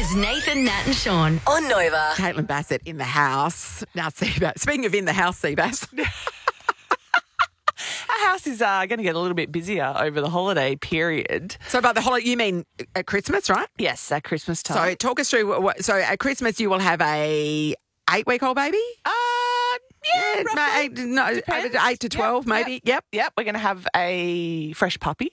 is Nathan, Nat and Sean on Nova. Caitlin Bassett in the house. Now, Seabass. Speaking of in the house, Seabass. Our house is going to get a little bit busier over the holiday period. So about the holiday, you mean at Christmas, right? Yes, at Christmas time. So talk us through. So at Christmas you will have a 8-week-old baby? Yeah, roughly. 8 to 12 maybe. Yep. We're going to have a fresh puppy.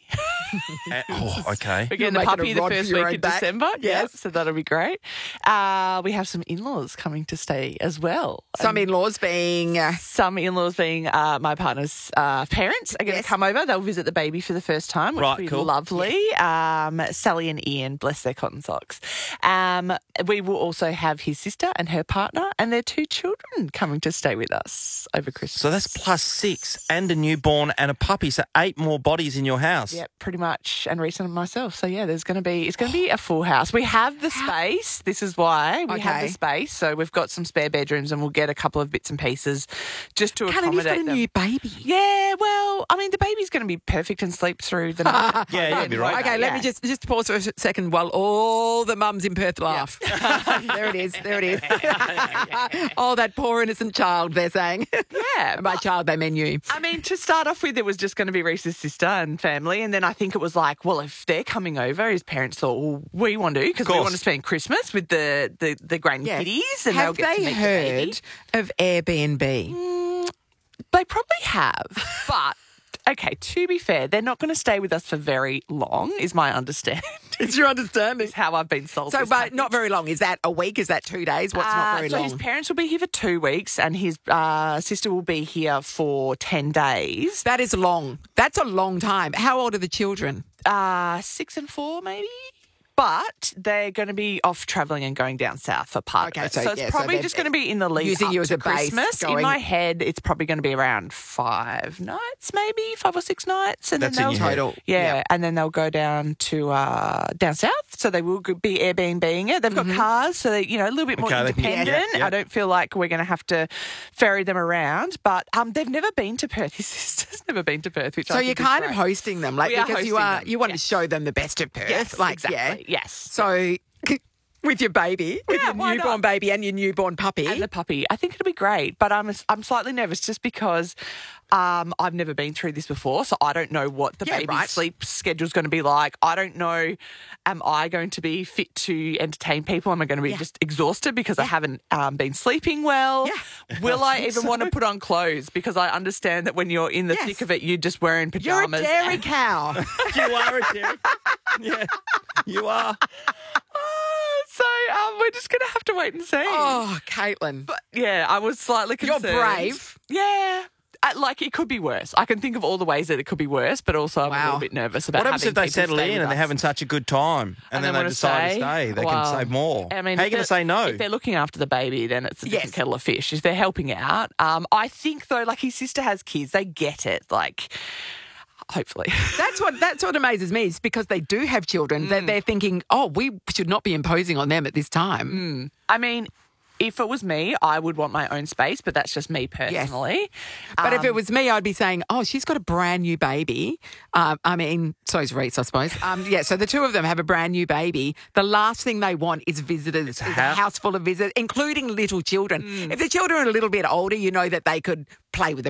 Okay. We're getting the You're making puppy a the rod first for your week own in back. December. Yes. So that'll be great. We have some in-laws coming to stay as well. Some in-laws being... Some in-laws being my partner's parents are going to come over. They'll visit the baby for the first time, which Right, will be cool. lovely. Sally and Ian, bless their cotton socks. We will also have his sister and her partner and their 2 children coming to stay with us over Christmas. So that's +6 and a newborn and a puppy. So 8 more bodies in your house. Yeah, pretty much, and Reese and myself. So yeah, it's going to be a full house. We have the space. This is why we have the space. So we've got some spare bedrooms, and we'll get a couple of bits and pieces just to Caitlin, accommodate you've got a them. new baby. Yeah, well, I mean, the baby's going to be perfect and sleep through the night. Yeah, you'll be right. Okay, let me just pause for a second while all the mums in Perth laugh. There it is. Oh, that poor innocent child, they're saying. Yeah. And by child, they mean you. I mean, to start off with, it was just going to be Reese's sister and family. And then I think it was like, well, if they're coming over, his parents thought, well, we want to, because we want to spend Christmas with the grandkiddies. And Have they'll get to they meet the baby. heard of Airbnb? They probably have. But, okay, to be fair, they're not going to stay with us for very long, is my understanding. It's your understanding. Is how I've been sold. So, this but package. not very long. Is that a week? Is that 2 days? What's not very so long? his parents will be here for 2 weeks and his sister will be here for 10 days. That is long. That's a long time. How old are the children? 6 and 4 maybe. But they're going to be off travelling and going down south for part of it. so, So it's yeah, so probably they're just going to be in the lead using up you as to a base, Christmas. In going- my head, it's probably going to be around 5 nights, maybe 5 or 6 nights, and That's then in they'll your head. Total. yeah, Yep. and then they'll go down to down south. So they will be Airbnb-ing it. They've got cars, so they a little bit more Okay, they can- independent. yeah. I don't feel like we're going to have to ferry them around, but they've never been to Perth. His sister's never been to Perth, which So I you're think is kind of great. hosting them, like We are because you hosting are them, you want yes. to show them the best of Perth, Yes, like exactly. yeah. Yes. So with your baby, with Yeah, your why newborn not? baby and your newborn puppy, And the puppy. I think it'll be great, but I'm slightly nervous just because I've never been through this before, so I don't know what the baby's sleep schedule's going to be like. I don't know, am I going to be fit to entertain people? Am I going to be just exhausted because I haven't been sleeping well? Yeah. Will I even want to put on clothes? Because I understand that when you're in the thick of it, you're just wearing you're a pajamas. dairy cow. You are a dairy. Yeah, you are. So we're just going to have to wait and see. Oh, Caitlin. But yeah, I was slightly You're concerned. brave. Yeah. Like, it could be worse. I can think of all the ways that it could be worse, but also I'm a little bit nervous about What happens having if they people settle stay in with and they're us. having such a good time and then they they wanna decide to stay? They can save more. I mean, how are if you going to say no? If they're looking after the baby, then it's a different Yes. kettle of fish. If they're helping out, I think, though, like his sister has kids, they get it. Like, hopefully. That's what amazes me is because they do have children that they're thinking, oh, we should not be imposing on them at this time. I mean, if it was me, I would want my own space, but that's just me personally. But if it was me, I'd be saying, oh, she's got a brand new baby. I mean, so's Reese, I suppose. So the two of them have a brand new baby. The last thing they want is visitors. It's a house full of visitors, including little children. If the children are a little bit older, you know that they could play with the